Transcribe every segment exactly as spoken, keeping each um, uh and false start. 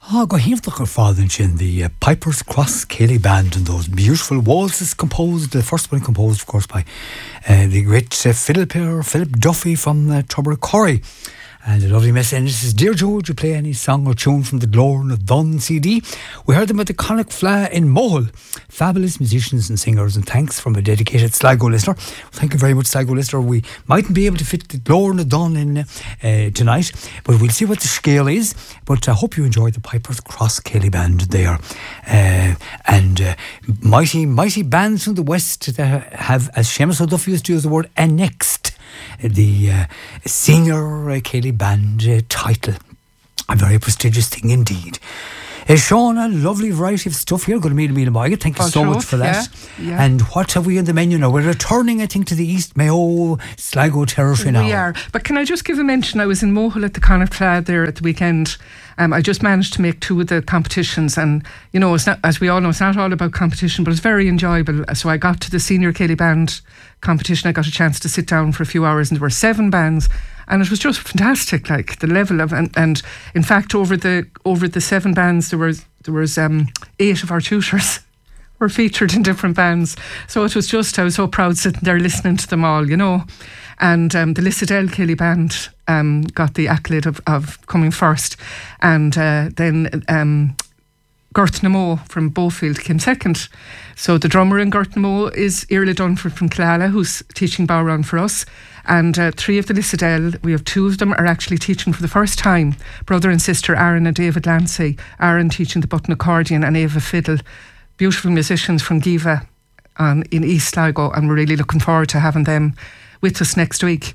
Ah, go híomhtach ar fáill sin the uh, Piper's Cross Ceilidh Band and those beautiful waltzes composed, the first one composed of course by uh, the great uh, fiddle player Philip Duffy from uh, Tubbercorry. And a lovely message. This is Dear Joe, would you play any song or tune from the Glór na Dun C D? We heard them at the Connacht Fla in Mohill. Fabulous musicians and singers, and thanks from a dedicated Sligo listener. Thank you very much, Sligo listener. We mightn't be able to fit the Glór na Dun in uh, tonight, but we'll see what the scale is. But I hope you enjoyed the Piper's Cross Ceilidh Band there. Uh, and uh, mighty, mighty bands from the West that have, as Seamus O'Duffy used to use the word, annexed the uh, senior uh, Ceilidh Band uh, title. A very prestigious thing indeed. Uh, Sean, a lovely variety of stuff here. Good meal, meal, Margaret. Thank you so much for that. Yeah, yeah. And what have we on the menu now? We're returning, I think, to the East Mayo Sligo territory now. We are. But can I just give a mention? I was in Mohill at the Connacht Fla there at the weekend. Um, I just managed to make two of the competitions, and you know, it's not, as we all know, it's not all about competition, but it's very enjoyable. So I got to the senior Ceilidh Band competition. I got a chance to sit down for a few hours, and there were seven bands, and it was just fantastic. Like the level of, and, and in fact, over the over the seven bands, there was there was um, eight of our tutors were featured in different bands. So it was just, I was so proud sitting there listening to them all, you know. And um, the Lissadell Ceilidh Band um, got the accolade of, of coming first. And uh, then um, Gert na Mo from Beaufield came second. So the drummer in Gert na Mo is Irla Dunford from Clala, who's teaching Bowron for us. And uh, three of the Lissadell, we have two of them are actually teaching for the first time. Brother and sister Aaron and David Lancy. Aaron teaching the button accordion and Ava fiddle. Beautiful musicians from Giva um, in East Sligo, and we're really looking forward to having them with us next week.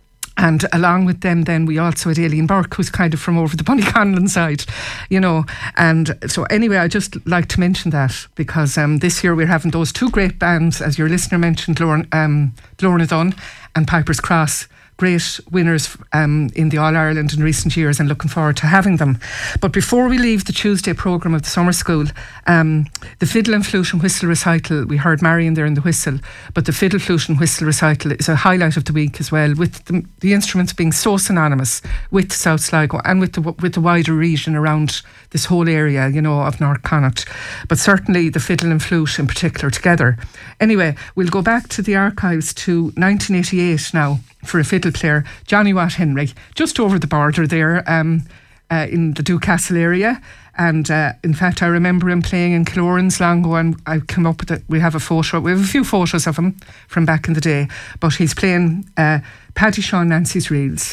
And along with them then we also had Aileen Burke, who's kind of from over the Bunnyconlon side, you know. And so anyway, I just like to mention that because um, this year we're having those two great bands, as your listener mentioned, Glór um, na Dun and Piper's Cross. Great winners um, in the All-Ireland in recent years, and looking forward to having them. But before we leave the Tuesday programme of the summer school, um, the fiddle and flute and whistle recital, we heard Marion there in the whistle, but the fiddle, flute and whistle recital is a highlight of the week as well, with the, the instruments being so synonymous with South Sligo and with the, with the wider region around this whole area, you know, of North Connacht. But certainly the fiddle and flute in particular together. Anyway, we'll go back to the archives to nineteen eighty-eight now, for a fiddle player, Johnny Watt Henry, just over the border there um, uh, in the Ducastle area. And uh, in fact, I remember him playing in Killoran's long ago, and I came up with it. We have a photo, we have a few photos of him from back in the day, but he's playing uh, Paddy Shaw Nancy's Reels.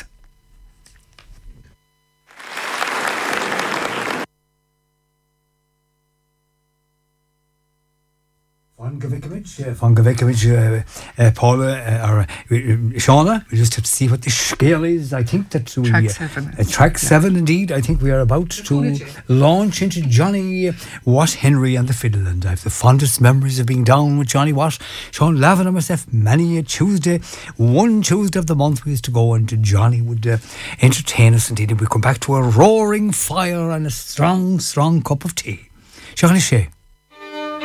Von Gavikovic, uh, Von Gavikovic, uh, uh, Paula, uh, or uh, Shauna, we just have to see what the scale is. I think that we... Track uh, seven. Uh, track yeah. seven, indeed. I think we are about to launch into Johnny Watt Henry and the fiddle, and I have the fondest memories of being down with Johnny Watt, Sean Lavin and myself, many a Tuesday. One Tuesday of the month we used to go, and Johnny would uh, entertain us, indeed. We'd come back to a roaring fire and a strong, strong cup of tea. Sean O'Shea.